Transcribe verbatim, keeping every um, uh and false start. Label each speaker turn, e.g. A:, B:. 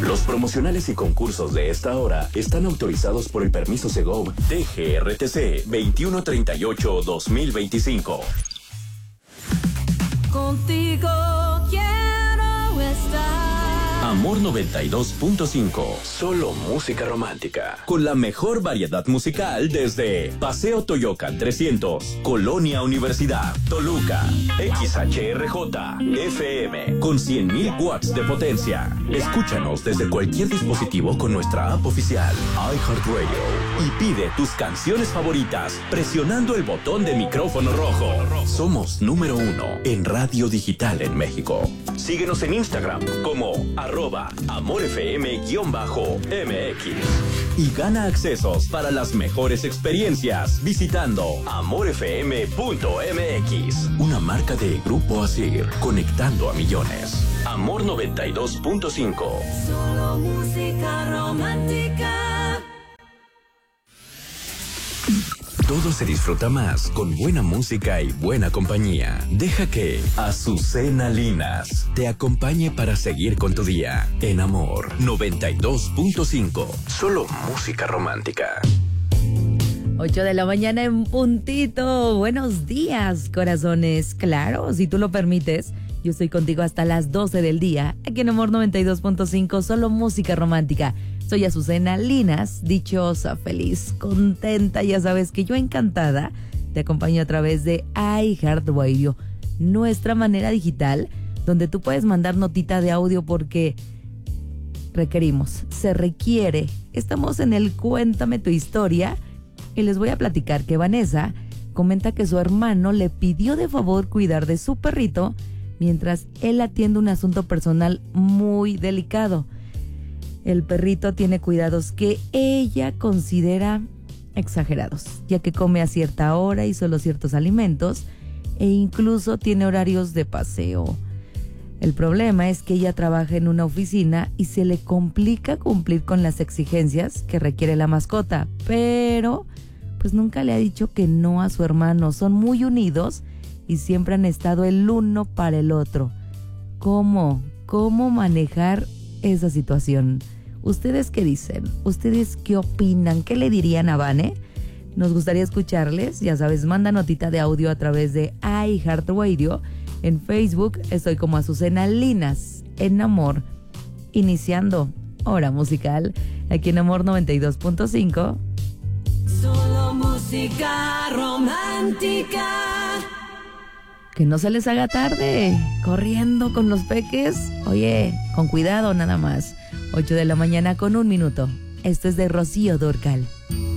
A: Los promocionales y concursos de esta hora están autorizados por el permiso Segov D G R T C veintiuno treinta y ocho guión dos mil veinticinco.
B: Contigo quiero estar.
A: Amor noventa y dos punto cinco. Solo música romántica. Con la mejor variedad musical desde Paseo Toyocan trescientos, Colonia Universidad, Toluca, X H R J, F M, con cien mil watts de potencia. Escúchanos desde cualquier dispositivo con nuestra app oficial, iHeartRadio. Y pide tus canciones favoritas presionando el botón de micrófono rojo. Somos número uno en radio digital en México. Síguenos en Instagram como arroba amorfm-mx y gana accesos para las mejores experiencias visitando amorfm punto m x, una marca de Grupo Asir, conectando a millones. Amor noventa y dos punto cinco.
B: Solo música romántica.
A: Todo se disfruta más con buena música y buena compañía. Deja que Azucena Linas te acompañe para seguir con tu día. En Amor noventa y dos punto cinco. Solo música romántica.
C: ocho de la mañana en puntito. Buenos días, corazones. Claro, si tú lo permites, yo estoy contigo hasta las doce del día. Aquí en Amor noventa y dos punto cinco, solo música romántica. Soy Azucena Linas, dichosa, feliz, contenta. Ya sabes que yo encantada te acompaño a través de iHeartRadio, nuestra manera digital, donde tú puedes mandar notita de audio porque requerimos, se requiere. Estamos en el Cuéntame tu historia y les voy a platicar que Vanessa comenta que su hermano le pidió de favor cuidar de su perrito mientras él atiende un asunto personal muy delicado. El perrito tiene cuidados que ella considera exagerados, ya que come a cierta hora y solo ciertos alimentos, e incluso tiene horarios de paseo. El problema es que ella trabaja en una oficina y se le complica cumplir con las exigencias que requiere la mascota, pero pues nunca le ha dicho que no a su hermano. Son muy unidos y siempre han estado el uno para el otro. ¿Cómo? ¿Cómo manejar esa situación? ¿Ustedes qué dicen? ¿Ustedes qué opinan? ¿Qué le dirían a Vane? Nos gustaría escucharles. Ya sabes, manda notita de audio a través de iHeartRadio. En Facebook estoy como Azucena Linas. En Amor, iniciando hora musical aquí en Amor noventa y dos punto cinco.
B: Solo música romántica.
C: Que no se les haga tarde, corriendo con los peques. Oye, con cuidado nada más. ocho de la mañana con un minuto. Esto es de Rocío Dúrcal.